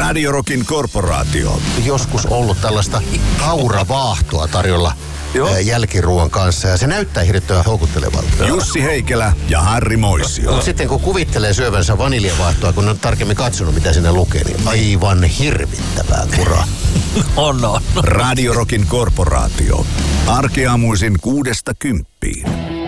Radio Rockin korporaatio. Joskus ollut tällaista kauravaahtoa tarjolla jälkiruoan kanssa ja se näyttää hirvittävän houkuttelevalta. Jussi Heikelä ja Harri Moisio. Mutta sitten kun kuvittelee syövänsä vaniljavaahtoa, kun on tarkemmin katsonut mitä siinä lukee, niin aivan hirvittävää kuraa. On. Radio Rockin korporaatio. Arkeaamuisin 6–10.